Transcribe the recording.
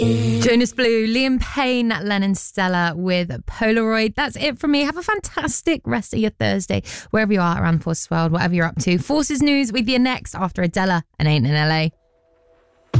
Jonas Blue, Liam Payne, Lennon Stella with Polaroid. That's it from me. Have a fantastic rest of your Thursday, wherever you are around the Forces world, whatever you're up to. Forces News with you next after Adela and Ain't in LA.